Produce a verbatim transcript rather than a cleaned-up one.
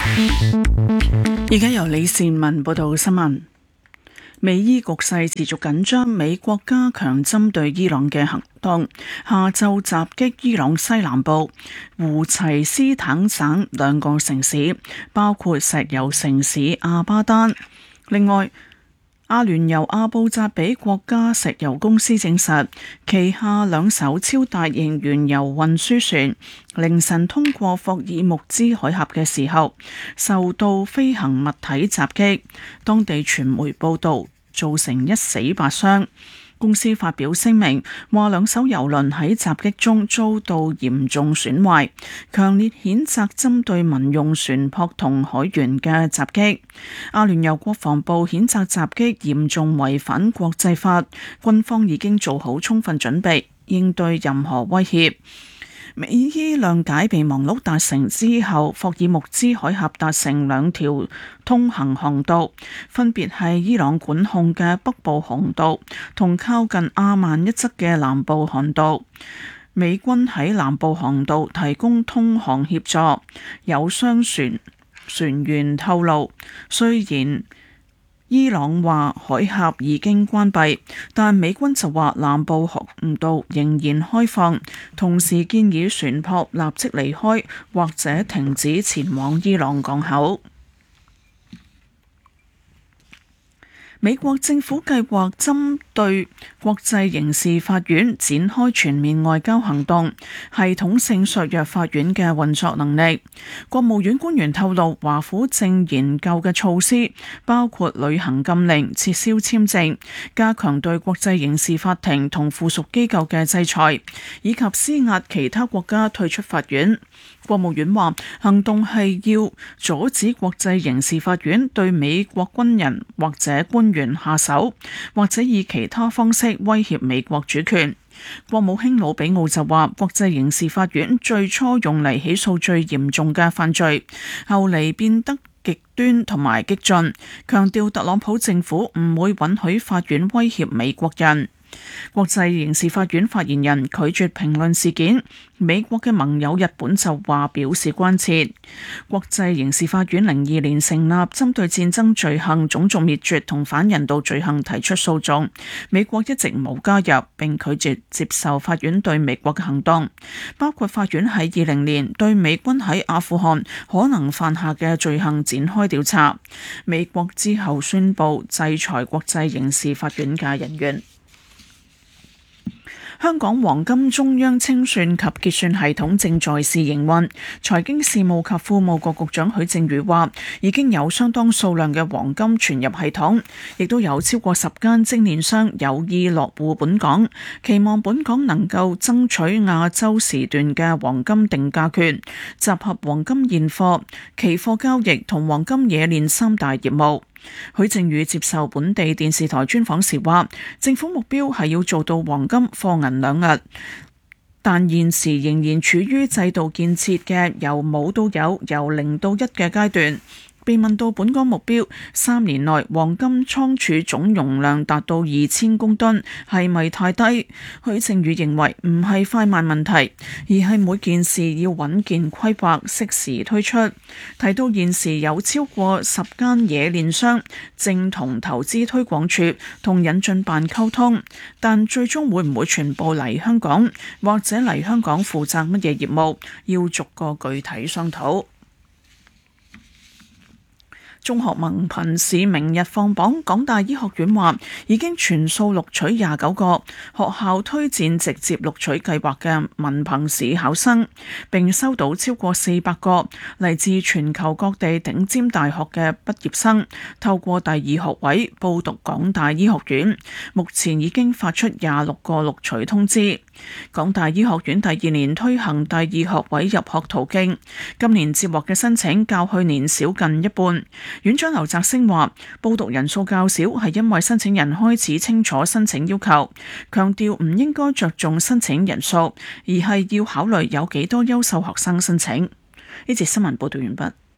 而家由李善文報道新聞。美伊局勢持續緊張，美國加強針對伊朗嘅行動，下晝襲擊伊朗西南部胡齊斯坦省兩個城市，包括石油城市阿巴丹。另外，阿聯酋阿布扎比國家石油公司證實，旗下兩艘超大型原油運輸船凌晨通過霍爾木茲海峽嘅時候，受到飛行物體襲擊。當地傳媒報道，造成一死八傷。公司發表聲明話，兩艘油輪喺襲擊中遭到嚴重損壞，強烈譴責針對民用船舶同海員嘅襲擊。阿聯酋國防部譴責襲擊嚴重違反國際法，軍方已經做好充分準備應對任何威脅。美伊諒解備忘錄達成之後，霍爾木茲海峽達成兩條通行航道，分別係伊朗管控嘅北部航道同靠近阿曼一側嘅南部航道。美軍喺南部航道提供通航協助。有商船船員透露，雖然伊朗話海峽已經關閉，但美軍就話南部航道仍然開放，同時建議船舶立即離開或者停止前往伊朗港口。美國政府計劃針對國際刑事法院展開全面外交行動，系統性削弱法院嘅運作能力。國務院官員透露，華府正研究嘅措施包括旅行禁令、撤銷簽證、加強對國際刑事法庭同附屬機構嘅制裁，以及施壓其他國家退出法院。國務院話，行動係要阻止國際刑事法院對美國軍人或者官員下手，或者以其他方式威脅美國主權。國務卿魯比奧就話，國際刑事法院最初用嚟起訴最嚴重嘅犯罪，後嚟變得極端同埋激進，強調特朗普政府唔會允許法院威脅美國人。國際刑事法院發言人拒絕評論事件。美國嘅盟友日本就話表示關切。國際刑事法院零二年成立，針對戰爭罪行、種族滅絕同反人道罪行提出訴訟。美國一直冇加入，並拒絕接受法院對美國嘅行動，包括法院喺二零年對美軍喺阿富汗可能犯下嘅罪行展開調查。美國之後宣布制裁國際刑事法院嘅人員。香港黃金中央清算及結算系統正在試營運，財經事務及庫務局局長許正宇話，已經有相當數量嘅黃金存入系統，亦都有超過十間精煉商有意落戶本港，期望本港能夠爭取亞洲時段嘅黃金定價權，集合黃金現貨、期貨交易同黃金冶煉三大業務。許正宇接受本地電視台專訪時話，政府目標係要做到黃金貨銀兩訖，但現時仍然處於制度建設嘅由冇到有、由零到一嘅階段。被問到本港目標三年內黃金倉儲總容量達到二千公噸係咪太低，許正宇認為唔係快慢問題，而係每件事要穩健規劃，適時推出。提到現時有超過十間冶煉商正同投資推廣署同引進辦溝通，但最終會唔會全部嚟香港，或者嚟香港負責乜嘢業務，要逐個具體商討。中學文憑試明日放榜，港大醫學院話已經全數錄取廿九個學校推薦直接錄取計劃嘅文憑試考生，並收到超過四百個嚟自全球各地頂尖大學嘅畢業生透過第二學位報讀港大醫學院，目前已經發出廿六個錄取通知。港大醫學院第二年推行第二學位入學途徑，今年接獲嘅申請較去年少近一半。院長劉澤星話，報讀人數較少係因為申請人開始清楚申請要求，強調唔應該着重申請人數，而係要考慮有幾多優秀學生申請。呢節新聞報道完畢。